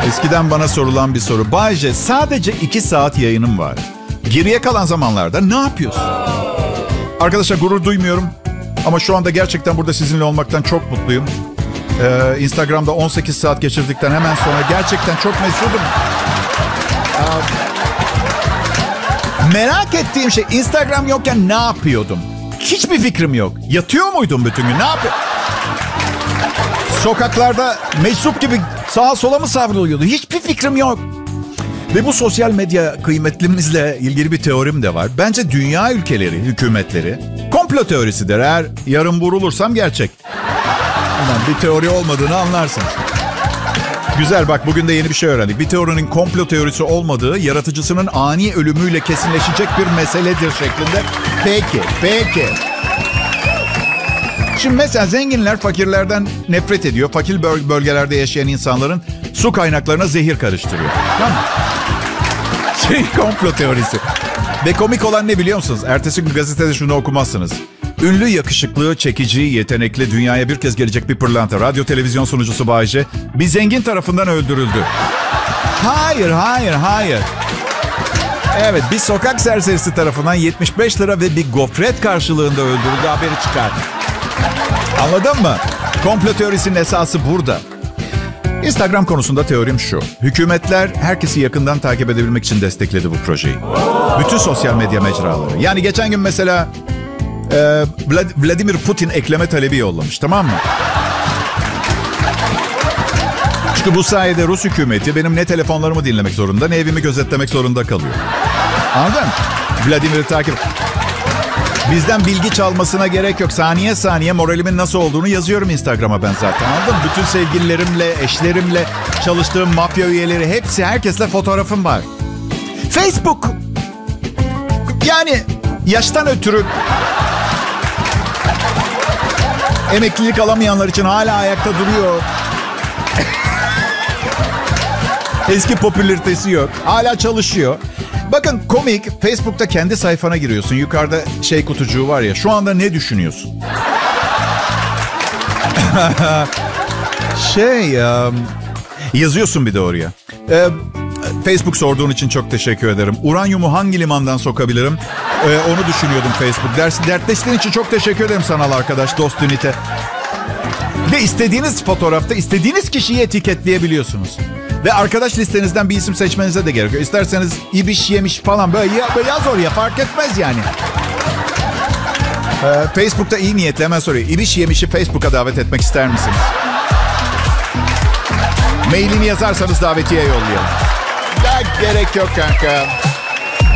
Eskiden bana sorulan bir soru. Bayce, sadece 2 saat yayınım var. Geriye kalan zamanlarda ne yapıyorsun? Arkadaşlar, gurur duymuyorum. Ama şu anda gerçekten burada sizinle olmaktan çok mutluyum. Instagram'da 18 saat geçirdikten hemen sonra gerçekten çok mesudum. Merak ettiğim şey, Instagram yokken ne yapıyordum? Hiçbir fikrim yok. Yatıyor muydum bütün gün? Ne yapıyordum? Sokaklarda meczup gibi sağa sola mı savruluyordu? Hiçbir fikrim yok. Ve bu sosyal medya kıymetlimizle ilgili bir teorim de var. Bence dünya ülkeleri, hükümetleri komplo teorisidir. Eğer yarın vurulursam gerçek. Bir teori olmadığını anlarsınız. Güzel, bak bugün de yeni bir şey öğrendik. Bir teorinin komplo teorisi olmadığı, yaratıcısının ani ölümüyle kesinleşecek bir meseledir şeklinde. Peki. Şimdi mesela zenginler fakirlerden nefret ediyor. Fakir bölgelerde yaşayan insanların su kaynaklarına zehir karıştırıyor. Tamam mı? Komplo teorisi. Ve komik olan ne biliyor musunuz? Ertesi gün gazetede şunu okumazsınız. Ünlü, yakışıklı, çekici, yetenekli, dünyaya bir kez gelecek bir pırlanta, radyo televizyon sunucusu Bayce bir zengin tarafından öldürüldü. Hayır. Evet, bir sokak serserisi tarafından 75 lira ve bir gofret karşılığında öldürüldü haberi çıkar. Anladın mı? Komplo teorisinin esası burada. Instagram konusunda teorim şu. Hükümetler herkesi yakından takip edebilmek için destekledi bu projeyi. Bütün sosyal medya mecraları. Yani geçen gün mesela Vladimir Putin ekleme talebi yollamış, tamam mı? Çünkü bu sayede Rus hükümeti benim ne telefonlarımı dinlemek zorunda, ne evimi gözetlemek zorunda kalıyor. Anladın mı? Vladimir'i takip... Bizden bilgi çalmasına gerek yok. Saniye moralimin nasıl olduğunu yazıyorum Instagram'a ben zaten. Anladın mı? Bütün sevgililerimle, eşlerimle, çalıştığım mafya üyeleri, herkesle fotoğrafım var. Facebook, yani yaştan ötürü emeklilik alamayanlar için hala ayakta duruyor. Eski popülaritesi yok. Hala çalışıyor. Bakın komik, Facebook'ta kendi sayfana giriyorsun. Yukarıda kutucuğu var ya. Şu anda ne düşünüyorsun? Yazıyorsun bir de oraya. Facebook sorduğun için çok teşekkür ederim. Uranyumu hangi limandan sokabilirim? Onu düşünüyordum Facebook. Dertleştiğin için çok teşekkür ederim sanal arkadaş, dost ünite. Ve istediğiniz fotoğrafta istediğiniz kişiyi etiketleyebiliyorsunuz. Ve arkadaş listenizden bir isim seçmenize de gerek yok. İsterseniz ibiş, yemiş falan böyle yaz oraya, fark etmez yani. Facebook'ta iyi niyetle hemen soruyor. İbiş yemişi Facebook'a davet etmek ister misiniz? Mailini yazarsanız davetiye yollayalım. Ya gerek yok kanka.